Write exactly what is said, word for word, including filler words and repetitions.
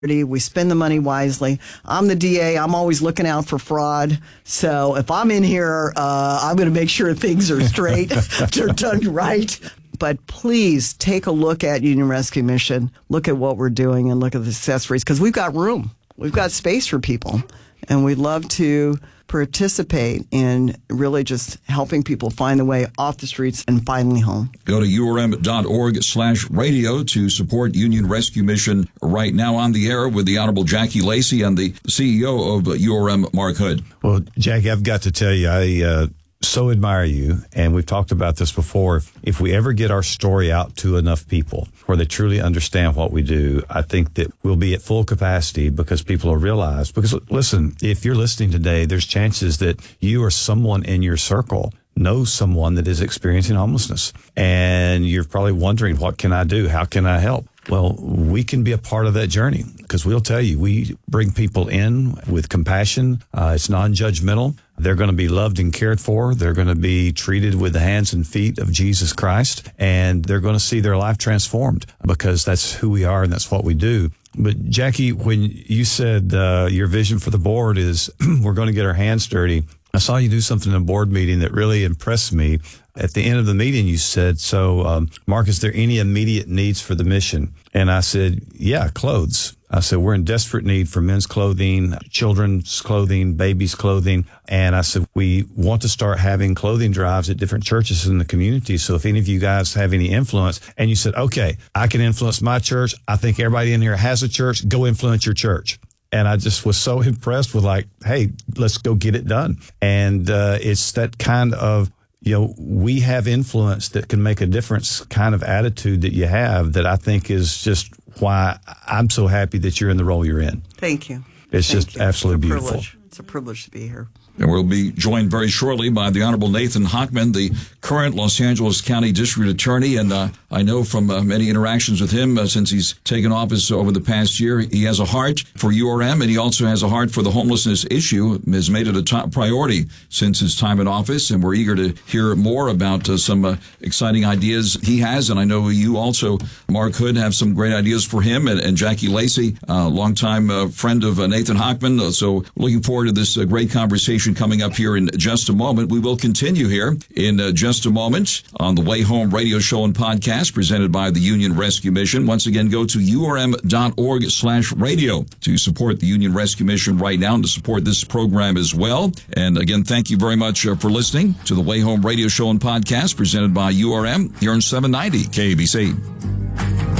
We spend the money wisely. I'm the D A. I'm always looking out for fraud. So if I'm in here, uh, I'm going to make sure things are straight, they're done right. But please take a look at Union Rescue Mission. Look at what we're doing and look at the success rates, because we've got room. We've got space for people. And we'd love to participate in really just helping people find the way off the streets and finally home. Go to U R M dot org slash radio to support Union Rescue Mission right now. On the air with the Honorable Jackie Lacey and the C E O of U R M, Mark Hood. Well, Jackie, I've got to tell you, I uh, so admire you, and we've talked about this before. If, if we ever get our story out to enough people where they truly understand what we do, I think that we'll be at full capacity because people will realize. Because, listen, if you're listening today, there's chances that you or someone in your circle knows someone that is experiencing homelessness. And you're probably wondering, what can I do? How can I help? Well, we can be a part of that journey because we'll tell you, we bring people in with compassion. Uh, it's non-judgmental. They're going to be loved and cared for. They're going to be treated with the hands and feet of Jesus Christ, and they're going to see their life transformed because that's who we are and that's what we do. But Jackie, when you said uh, your vision for the board is we're going to get our hands dirty, I saw you do something in a board meeting that really impressed me. At the end of the meeting, you said, so, um, Mark, is there any immediate needs for the mission? And I said, yeah, clothes. I said, we're in desperate need for men's clothing, children's clothing, babies' clothing. And I said, we want to start having clothing drives at different churches in the community. So if any of you guys have any influence, and you said, okay, I can influence my church. I think everybody in here has a church. Go influence your church. And I just was so impressed with like, hey, let's go get it done. And uh, it's that kind of, you know, we have influence that can make a difference kind of attitude that you have that I think is just why I'm so happy that you're in the role you're in. Thank you. It's Thank just you. absolutely It's a beautiful. privilege. It's a privilege to be here. And we'll be joined very shortly by the Honorable Nathan Hochman, the current Los Angeles County District Attorney. And uh, I know from uh, many interactions with him uh, since he's taken office over the past year, he has a heart for U R M, and he also has a heart for the homelessness issue, has made it a top priority since his time in office. And we're eager to hear more about uh, some uh, exciting ideas he has. And I know you also, Mark Hood, have some great ideas for him. And, and Jackie Lacey, uh, longtime uh, friend of uh, Nathan Hochman. Uh, so looking forward to this uh, great conversation coming up here in just a moment. We will continue here in uh, just a moment on the Way Home radio show and podcast presented by the Union Rescue Mission. Once again, go to U R M dot org slash radio to support the Union Rescue Mission right now and to support this program as well. And again, thank you very much uh, for listening to the Way Home radio show and podcast presented by U R M here on seven ninety K A B C.